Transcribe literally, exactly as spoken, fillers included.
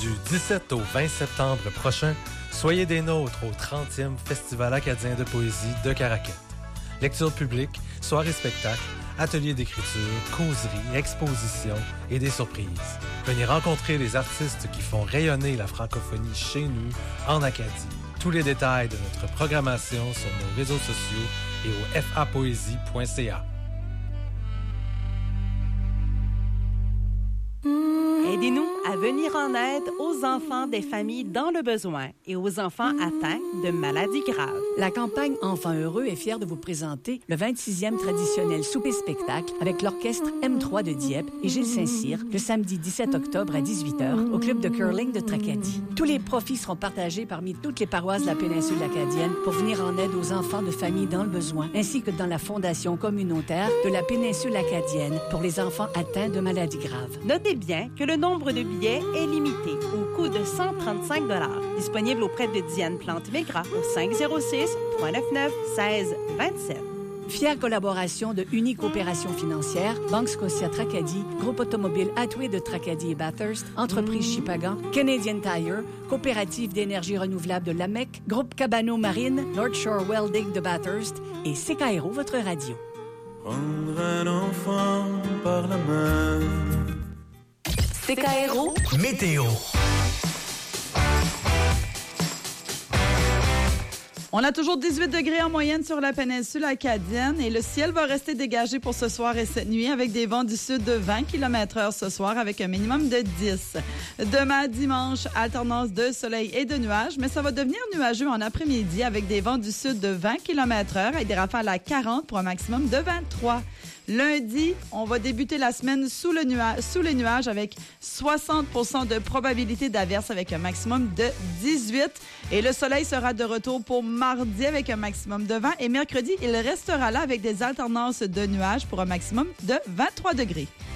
Du dix-sept au vingt septembre prochain, soyez des nôtres au trentième Festival acadien de poésie de Caraquet. Lecture publique, soirée spectacle, ateliers d'écriture, causeries, expositions et des surprises. Venez rencontrer les artistes qui font rayonner la francophonie chez nous, en Acadie. Tous les détails de notre programmation sur nos réseaux sociaux et au f a poésie point c a. Aidez-nous à venir en aide aux enfants des familles dans le besoin et aux enfants atteints de maladies graves. La campagne Enfants heureux est fière de vous présenter le vingt-sixième traditionnel souper-spectacle avec l'orchestre M trois de Dieppe et Gilles Saint-Cyr le samedi dix-sept octobre à dix-huit heures au club de curling de Tracadie. Tous les profits seront partagés parmi toutes les paroisses de la péninsule acadienne pour venir en aide aux enfants de familles dans le besoin, ainsi que dans la fondation communautaire de la péninsule acadienne pour les enfants atteints de maladies graves. Notez bien que le nombre de billets est limité au coût de cent trente-cinq dollars. Disponible auprès de Diane Plante-Mégras au cinq zéro six, trois neuf neuf, un six deux sept. Fière collaboration de Uni Coopération Financière, Banque Scotia Tracadie, Groupe Automobile Attway de Tracadie et Bathurst, Entreprise Chipagan, Canadian Tire, Coopérative d'énergie renouvelable de l'Amec, Groupe Cabano Marine, North Shore Welding de Bathurst et C K R O, votre radio. Prendre un enfant par la main. C K R O Météo. On a toujours dix-huit degrés en moyenne sur la péninsule acadienne et le ciel va rester dégagé pour ce soir et cette nuit avec des vents du sud de vingt kilomètres heure ce soir avec un minimum de dix. Demain, dimanche, alternance de soleil et de nuages, mais ça va devenir nuageux en après-midi avec des vents du sud de vingt kilomètres heure et des rafales à quarante pour un maximum de vingt-trois. Lundi, on va débuter la semaine sous, le nuage, sous les nuages avec soixante pour cent de probabilité d'averse avec un maximum de dix-huit. Et le soleil sera de retour pour mardi avec un maximum de vingt. Et mercredi, il restera là avec des alternances de nuages pour un maximum de vingt-trois degrés.